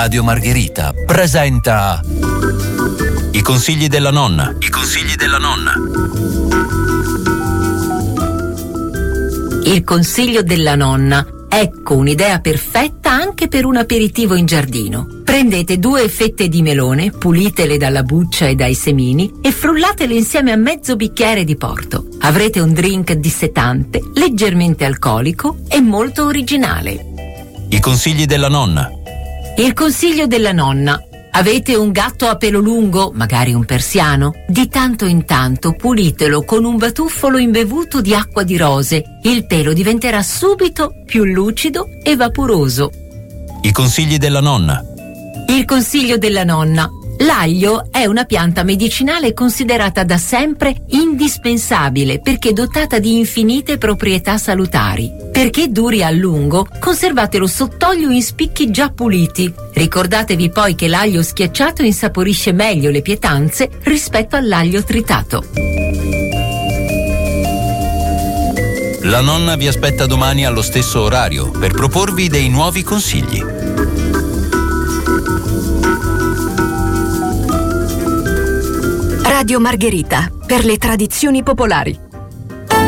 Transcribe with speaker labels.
Speaker 1: Radio Margherita presenta I consigli della nonna. I consigli della nonna.
Speaker 2: Il consiglio della nonna. Ecco un'idea perfetta anche per un aperitivo in giardino. Prendete 2 fette di melone, pulitele dalla buccia e dai semini e frullatele insieme a mezzo bicchiere di porto. Avrete un drink dissetante, leggermente alcolico e molto originale.
Speaker 1: I consigli della nonna.
Speaker 2: Il consiglio della nonna. Avete un gatto a pelo lungo, magari un persiano? Di tanto in tanto pulitelo con un batuffolo imbevuto di acqua di rose. Il pelo diventerà subito più lucido e vaporoso.
Speaker 1: I consigli della nonna.
Speaker 2: Il consiglio della nonna. L'aglio è una pianta medicinale considerata da sempre indispensabile perché dotata di infinite proprietà salutari. Perché duri a lungo, conservatelo sott'olio in spicchi già puliti. Ricordatevi poi che l'aglio schiacciato insaporisce meglio le pietanze rispetto all'aglio tritato.
Speaker 1: La nonna vi aspetta domani allo stesso orario per proporvi dei nuovi consigli.
Speaker 3: Radio Margherita, per le tradizioni popolari.